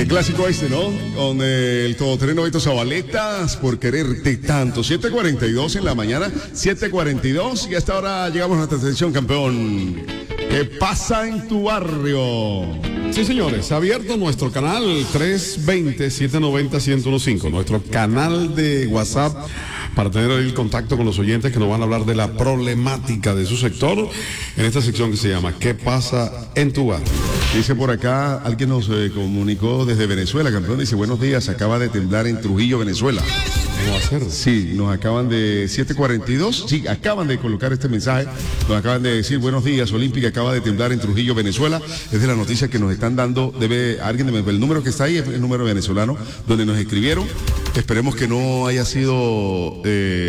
Qué clásico este, ¿no? Con el todoterreno Beto Zabaletas, por quererte tanto. 7:42 en la mañana, 7:42, y hasta ahora llegamos a nuestra sección, campeón. ¿Qué pasa en tu barrio? Sí, señores, ha abierto nuestro canal 320-790-1015, nuestro canal de WhatsApp, para tener el contacto con los oyentes que nos van a hablar de la problemática de su sector en esta sección que se llama ¿Qué pasa en tu barrio? Dice por acá, alguien nos comunicó desde Venezuela, campeón, dice, buenos días, acaba de temblar en Trujillo, Venezuela. ¿Cómo va a ser? Sí, nos acaban de 7:42, sí, acaban de colocar este mensaje, nos acaban de decir, buenos días, Olímpica acaba de temblar en Trujillo, Venezuela, es de la noticia que nos están dando, el número que está ahí es el número venezolano, donde nos escribieron. Esperemos que no haya sido,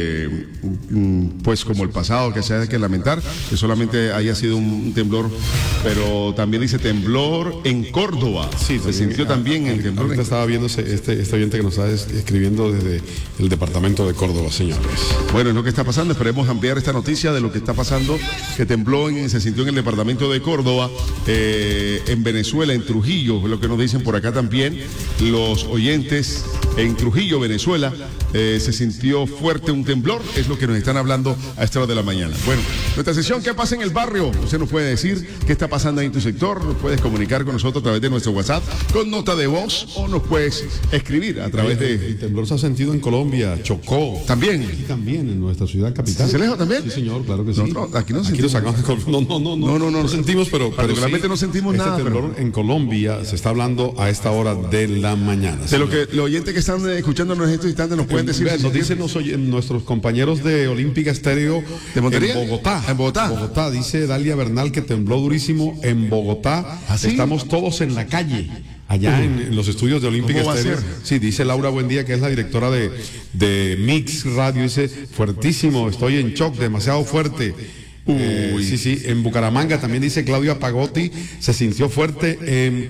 pues como el pasado, que se haya que lamentar, que solamente haya sido un temblor, pero también dice temblor en Córdoba. Sí, se sintió también el temblor. Ahorita estaba viendo este oyente que nos está escribiendo desde el departamento de Córdoba, señores. Bueno, es lo que está pasando. Esperemos ampliar esta noticia de lo que está pasando, que tembló, se sintió en el departamento de Córdoba, en Venezuela, en Trujillo, es lo que nos dicen por acá también los oyentes. En Trujillo, Venezuela, se sintió fuerte un temblor, es lo que nos están hablando a esta hora de la mañana. Bueno, nuestra sesión, ¿qué pasa en el barrio? Usted nos puede decir qué está pasando ahí en tu sector, nos puedes comunicar con nosotros a través de nuestro WhatsApp, con nota de voz, o nos puedes escribir a través de... El temblor se ha sentido en Colombia, Chocó. ¿También? Aquí también, en nuestra ciudad capital. ¿Cincelejo también? Sí, señor, claro que sí. Aquí no sentimos. No sentimos, pero particularmente sí, no sentimos nada. Este temblor en Colombia se está hablando a esta hora de la mañana. De lo que los oyentes que están escuchándonos en estos instantes nos pueden decir. Nos dicen nuestros compañeros de Olímpica Estéreo de Montería, en Bogotá. En Bogotá. Bogotá, dice Dalia Bernal que tembló durísimo en Bogotá. ¿Ah, sí? Estamos todos en la calle. Allá en los estudios de Olímpica Estéreo. Sí, dice Laura Buendía, que es la directora de Mix Radio, dice, fuertísimo, estoy en shock, demasiado fuerte. Sí, en Bucaramanga también dice Claudia Pagotti, se sintió fuerte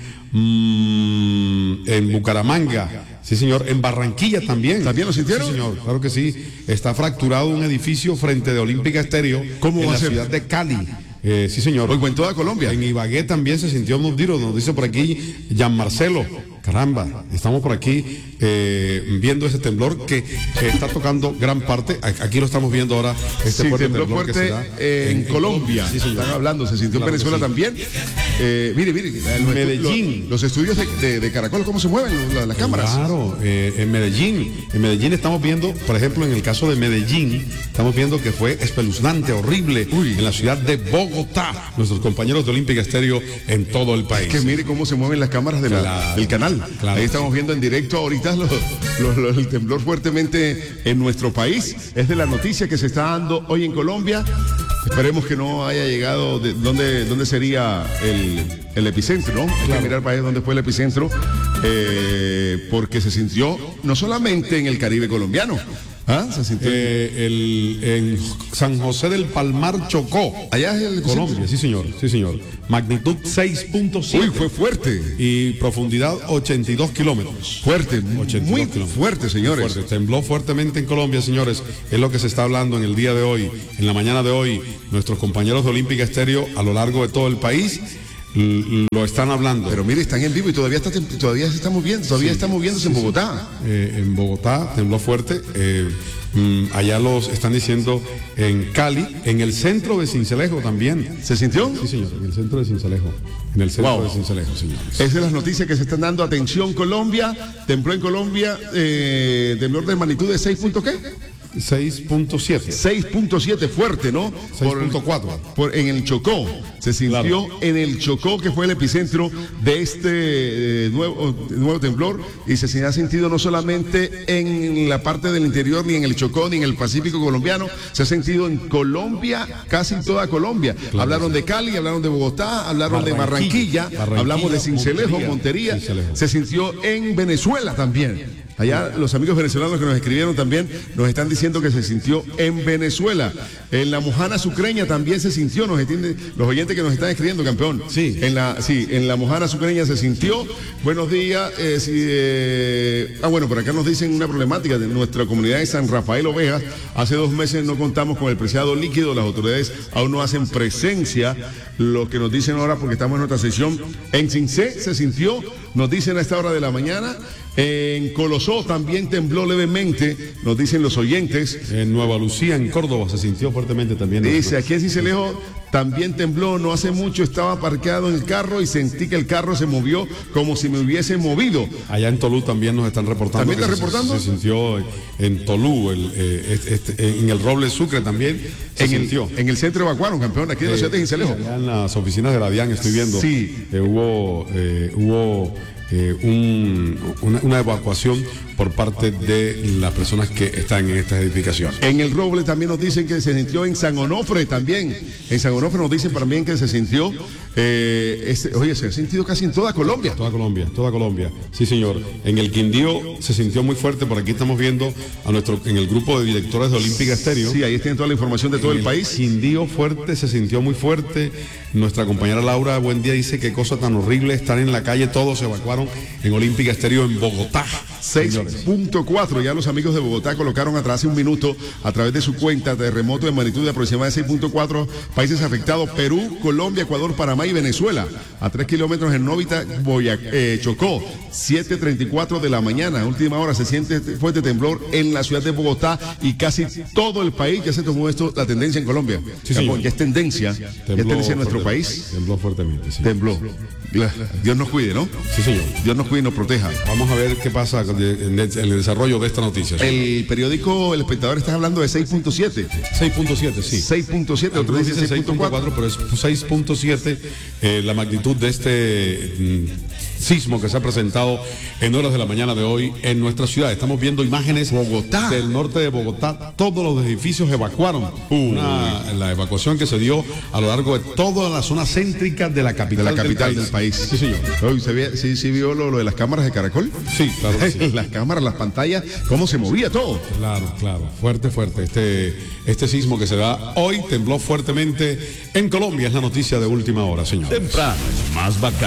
en Bucaramanga. Sí, señor. En Barranquilla también. ¿También lo sintieron? Sí, señor. Claro que sí. Está fracturado un edificio frente de Olímpica Estéreo en la ciudad de Cali. Sí, señor. Oigo, en toda Colombia. En Ibagué también se sintió unos tiros, nos dice por aquí Jean Marcelo. Caramba, estamos por aquí viendo ese temblor que está tocando gran parte. Aquí lo estamos viendo ahora. Este fuerte temblor fuerte que se da en Colombia. Sí, señor. Están hablando, se sintió en Venezuela también. Mire, Medellín. Los estudios de Caracol, ¿cómo se mueven las cámaras? Claro, en Medellín estamos viendo, por ejemplo, en el caso de Medellín, estamos viendo que fue espeluznante, horrible, en la ciudad de Bogotá. Nuestros compañeros de Olímpica Estéreo en todo el país. Es que mire cómo se mueven las cámaras del canal. Claro, ahí estamos viendo en directo ahorita el temblor fuertemente en nuestro país. Es de la noticia que se está dando hoy en Colombia. Esperemos que no haya llegado de dónde sería el epicentro, ¿no? Hay que mirar para allá dónde fue el epicentro, porque se sintió no solamente en el Caribe colombiano. Se sintió en San José del Palmar, Chocó. Allá es el Colombia, sí señor. Magnitud 6.7. Uy, fue fuerte. Y profundidad 82 kilómetros. Fuerte, muy fuerte, señores. Fuerte. Tembló fuertemente en Colombia, señores. Es lo que se está hablando en el día de hoy, en la mañana de hoy. Nuestros compañeros de Olímpica Estéreo a lo largo de todo el país lo están hablando. Pero mire, están en vivo y todavía se está moviendo, está moviéndose en Bogotá. En Bogotá tembló fuerte. Allá los están diciendo en Cali, en el centro de Sincelejo también. ¿Se sintió? Sí, señor, en el centro de Sincelejo. En el centro de Sincelejo, señores. Es de las noticias que se están dando. Atención, Colombia. Tembló en Colombia, temblor de magnitud de 6. ¿Qué? 6.7. 6.7, fuerte, ¿no? 6.4. En el Chocó. Se sintió en el Chocó, que fue el epicentro de este nuevo temblor, y se ha sentido no solamente en la parte del interior, ni en el Chocó, ni en el Pacífico colombiano, se ha sentido en Colombia, casi toda Colombia. Claro, hablaron de Cali, hablaron de Bogotá, hablaron de Barranquilla, hablamos de Sincelejo, Montería. Se sintió en Venezuela también. Allá los amigos venezolanos que nos escribieron también nos están diciendo que se sintió en Venezuela. En la Mojana Sucreña también se sintió, nos entienden los oyentes que nos están escribiendo, campeón. Sí. En la Mojana Sucreña se sintió. Buenos días. Bueno, por acá nos dicen una problemática de nuestra comunidad de San Rafael Ovejas. Hace 2 meses no contamos con el preciado líquido, las autoridades aún no hacen presencia. Lo que nos dicen ahora, porque estamos en nuestra sesión, en Cincé se sintió, nos dicen a esta hora de la mañana. En Colosó también tembló levemente, nos dicen los oyentes. En Nueva Lucía, en Córdoba, se sintió fuertemente también. Dice, aquí en Cincelejo también tembló, no hace mucho estaba parqueado en el carro y sentí que el carro se movió como si me hubiese movido. Allá en Tolú también nos están reportando. ¿También está reportando? Se sintió en Tolú, en el Roble Sucre también se sintió. En el centro evacuaron, campeón, aquí en la ciudad de Cincelejo. Allá en las oficinas de la DIAN estoy viendo. Sí. Hubo una evacuación por parte de las personas que están en estas edificaciones. En el Roble también nos dicen que se sintió, en San Onofre también. En San Onofre nos dicen también que se sintió. Oye, se ha sentido casi en toda Colombia. Toda Colombia. Sí, señor. En el Quindío se sintió muy fuerte. Por aquí estamos viendo en el grupo de directores de Olímpica Estéreo. Sí, ahí tienen toda la información de todo el país. Quindío fuerte, se sintió muy fuerte. Nuestra compañera Laura, buen día, dice qué cosa tan horrible estar en la calle. Todos se evacuaron en Olímpica Estéreo en Bogotá. 6.4, ya los amigos de Bogotá colocaron atrás hace un minuto a través de su cuenta terremoto de magnitud de aproximadamente 6.4, países afectados: Perú, Colombia, Ecuador, Panamá y Venezuela. A 3 kilómetros en Novita, Chocó, 7:34 de la mañana, última hora, se siente fuerte temblor en la ciudad de Bogotá y casi todo el país. Ya se tomó esto, la tendencia en Colombia. Sí, ya es tendencia, en nuestro país. Tembló fuertemente, sí. Tembló. Dios nos cuide, ¿no? Sí, señor. Dios nos cuide y nos proteja. Vamos a ver qué pasa en el desarrollo de esta noticia. El periódico El Espectador está hablando de 6.7. 6.7, sí. 6.7, otros dicen 6.4. Pero es 6.7 la magnitud de este sismo que se ha presentado en horas de la mañana de hoy en nuestra ciudad. Estamos viendo imágenes Bogotá. Del norte de Bogotá. Todos los edificios evacuaron. La evacuación que se dio a lo largo de toda la zona céntrica de la capital, del país. Sí, señor. ¿Sí vio lo de las cámaras de Caracol? Sí, claro. Sí. Las cámaras, las pantallas, cómo se movía todo. Claro. Fuerte. Este sismo que se da hoy tembló fuertemente en Colombia. Es la noticia de última hora, señor. Temprano, más bacán.